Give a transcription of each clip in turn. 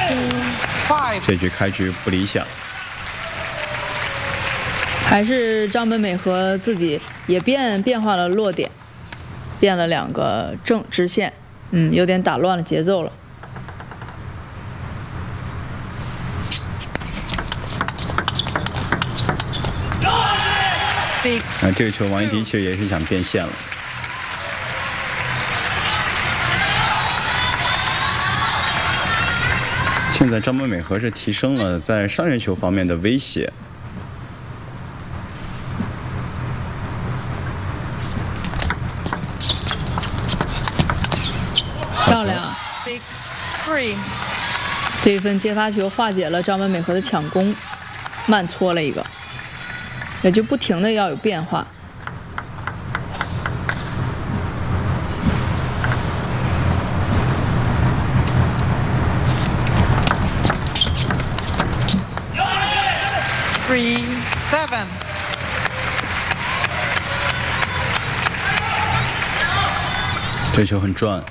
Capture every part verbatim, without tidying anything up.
这局开局不理想。 还是张本美和自己也变变化了落点，变了两个正直线，嗯，有点打乱了节奏了。 啊，这个球王一迪其实也是想变线了。现在张本美和是提升了在上旋球方面的威胁。 漂亮！这一分接发球化解了张本美和的抢攻，慢搓了一个，也就不停的要有变化。 Three seven。 这球很转。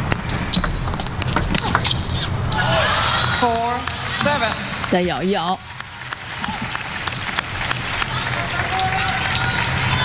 Four seven， 再摇一摇。